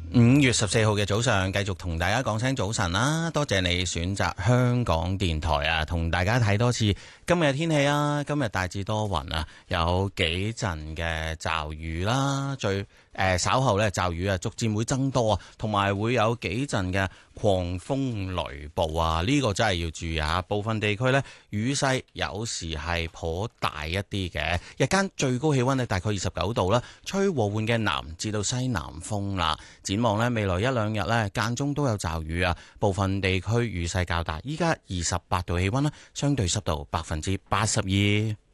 5月14號嘅早上，繼續同大家講聲早晨啦！多謝你選擇香港電台啊，同大家睇多次今日嘅天氣啊。今日大致多雲啊，有幾陣嘅驟雨啦。稍後呢，驟雨啊逐漸會增多啊，同埋會有幾陣嘅狂風雷暴啊。呢個真係要注意下，部分地區呢，雨勢有時係頗大一啲嘅。日間最高氣溫呢，大概29度啦，吹和緩嘅南至到西南風啦。展望呢，未來一兩日呢，間中都有驟雨啊，部分地區雨勢較大。依家28度氣溫啦，相對濕度82%。